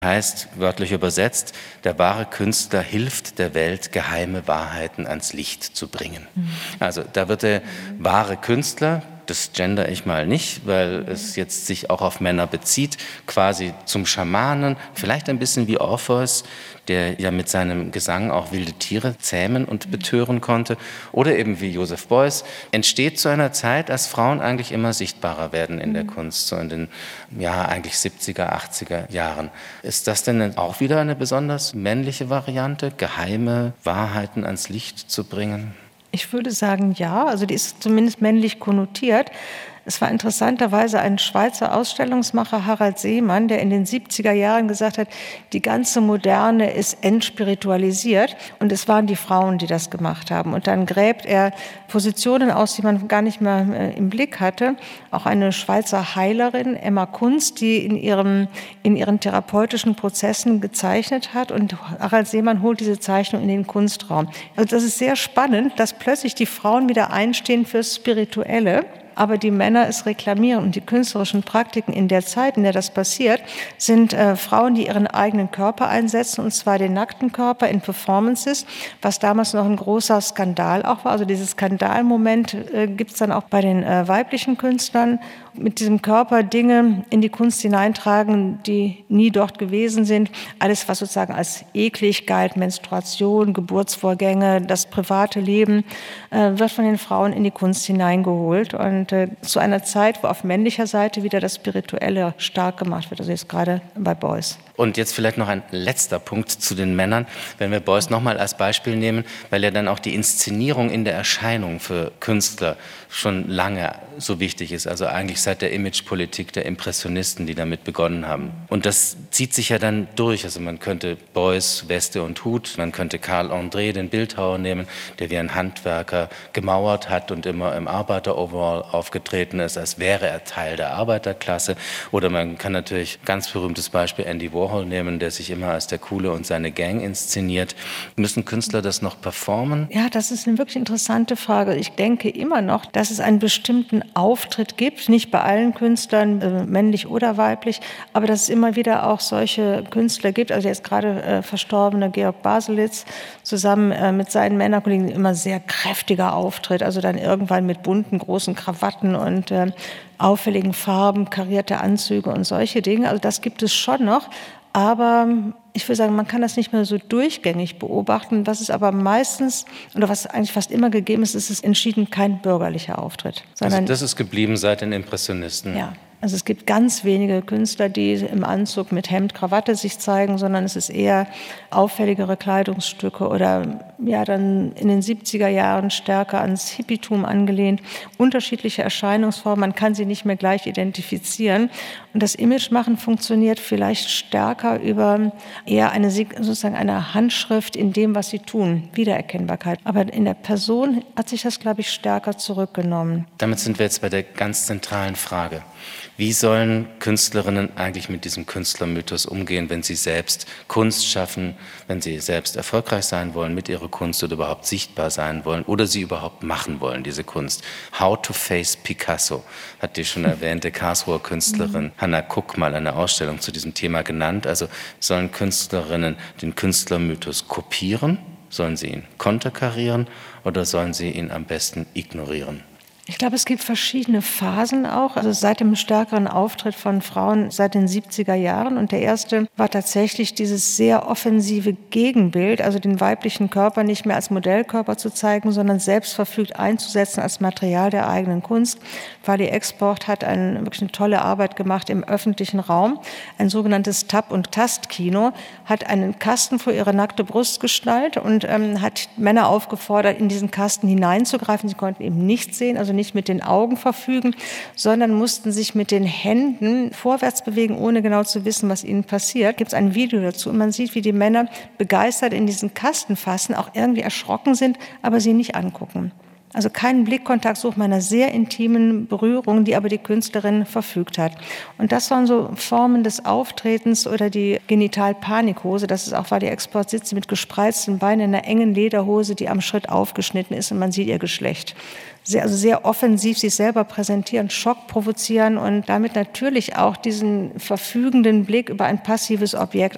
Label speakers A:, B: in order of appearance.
A: Heißt, wörtlich übersetzt, der wahre Künstler hilft der Welt, geheime Wahrheiten ans Licht zu bringen. Also da wird der wahre Künstler, das gender ich mal nicht, weil es jetzt sich auch auf Männer bezieht, quasi zum Schamanen, vielleicht ein bisschen wie Orpheus, der ja mit seinem Gesang auch wilde Tiere zähmen und betören konnte, oder eben wie Joseph Beuys, entsteht zu einer Zeit, als Frauen eigentlich immer sichtbarer werden in der Kunst, so in den eigentlich 70er, 80er Jahren. Ist das denn auch wieder eine besonders männliche Variante, geheime Wahrheiten ans Licht zu bringen?
B: Ich würde sagen, ja. Also die ist zumindest männlich konnotiert. Es war interessanterweise ein Schweizer Ausstellungsmacher, Harald Seemann, der in den 70er Jahren gesagt hat, die ganze Moderne ist entspiritualisiert. Und es waren die Frauen, die das gemacht haben. Und dann gräbt er Positionen aus, die man gar nicht mehr im Blick hatte. Auch eine Schweizer Heilerin, Emma Kunz, die in ihren therapeutischen Prozessen gezeichnet hat. Und Harald Seemann holt diese Zeichnung in den Kunstraum. Also das ist sehr spannend, dass plötzlich die Frauen wieder einstehen fürs Spirituelle. Aber die Männer es reklamieren. Und die künstlerischen Praktiken in der Zeit, in der das passiert, sind Frauen, die ihren eigenen Körper einsetzen, und zwar den nackten Körper in Performances, was damals noch ein großer Skandal auch war. Also dieses Skandalmoment gibt es dann auch bei den weiblichen Künstlern. Mit diesem Körper Dinge in die Kunst hineintragen, die nie dort gewesen sind. Alles, was sozusagen als eklig galt, Menstruation, Geburtsvorgänge, das private Leben, wird von den Frauen in die Kunst hineingeholt. Und zu einer Zeit, wo auf männlicher Seite wieder das Spirituelle stark gemacht wird. Also jetzt gerade bei Beuys.
A: Und jetzt vielleicht noch ein letzter Punkt zu den Männern, wenn wir Beuys nochmal als Beispiel nehmen, weil ja dann auch die Inszenierung in der Erscheinung für Künstler schon lange so wichtig ist, also eigentlich seit der Imagepolitik der Impressionisten, die damit begonnen haben. Und das zieht sich ja dann durch, also man könnte Beuys Weste und Hut, man könnte Karl André, den Bildhauer, nehmen, der wie ein Handwerker gemauert hat und immer im Arbeiter-Overall aufgetreten ist, als wäre er Teil der Arbeiterklasse. Oder man kann natürlich ganz berühmtes Beispiel Andy Warhol nehmen, der sich immer als der Coole und seine Gang inszeniert. Müssen Künstler das noch performen?
B: Ja, das ist eine wirklich interessante Frage. Ich denke immer noch, dass es einen bestimmten Auftritt gibt, nicht bei allen Künstlern, männlich oder weiblich, aber dass es immer wieder auch solche Künstler gibt. Also der ist gerade verstorbene Georg Baselitz zusammen mit seinen Männerkollegen immer sehr kräftiger Auftritt, also dann irgendwann mit bunten, großen Krawatten und auffälligen Farben, karierte Anzüge und solche Dinge. Also das gibt es schon noch, aber ich würde sagen, man kann das nicht mehr so durchgängig beobachten. Was ist aber meistens, oder was eigentlich fast immer gegeben ist, ist es entschieden kein bürgerlicher Auftritt.
A: Also das ist geblieben seit den Impressionisten?
B: Ja. Also es gibt ganz wenige Künstler, die im Anzug mit Hemd, Krawatte sich zeigen, sondern es ist eher auffälligere Kleidungsstücke oder ja dann in den 70er Jahren stärker ans Hippietum angelehnt. Unterschiedliche Erscheinungsformen, man kann sie nicht mehr gleich identifizieren. Und das Imagemachen funktioniert vielleicht stärker über eher sozusagen eine Handschrift in dem, was sie tun, Wiedererkennbarkeit. Aber in der Person hat sich das, glaube ich, stärker zurückgenommen.
A: Damit sind wir jetzt bei der ganz zentralen Frage. Wie sollen Künstlerinnen eigentlich mit diesem Künstlermythos umgehen, wenn sie selbst Kunst schaffen, wenn sie selbst erfolgreich sein wollen mit ihrer Kunst oder überhaupt sichtbar sein wollen oder sie überhaupt machen wollen, diese Kunst? How to face Picasso, hat die schon erwähnte Karlsruher Künstlerin Hannah Cook mal eine Ausstellung zu diesem Thema genannt. Also sollen Künstlerinnen den Künstlermythos kopieren? Sollen sie ihn konterkarieren oder sollen sie ihn am besten ignorieren?
B: Ich glaube, es gibt verschiedene Phasen auch, also seit dem stärkeren Auftritt von Frauen seit den 70er Jahren. Und der erste war tatsächlich dieses sehr offensive Gegenbild, also den weiblichen Körper nicht mehr als Modellkörper zu zeigen, sondern selbstverfügt einzusetzen als Material der eigenen Kunst. Wally Export hat wirklich eine tolle Arbeit gemacht im öffentlichen Raum. Ein sogenanntes Tap- und Tastkino, hat einen Kasten vor ihre nackte Brust geschnallt und hat Männer aufgefordert, in diesen Kasten hineinzugreifen. Sie konnten eben nichts sehen, also nicht mit den Augen verfügen, sondern mussten sich mit den Händen vorwärts bewegen, ohne genau zu wissen, was ihnen passiert. Gibt es ein Video dazu und man sieht, wie die Männer begeistert in diesen Kasten fassen, auch irgendwie erschrocken sind, aber sie nicht angucken. Also keinen Blickkontakt, so von einer sehr intimen Berührung, die aber die Künstlerin verfügt hat. Und das waren so Formen des Auftretens oder die Genitalpanikhose. Das ist auch, weil die Export sitzt mit gespreizten Beinen in einer engen Lederhose, die am Schritt aufgeschnitten ist und man sieht ihr Geschlecht. Sehr offensiv sich selber präsentieren, Schock provozieren und damit natürlich auch diesen verfügenden Blick über ein passives Objekt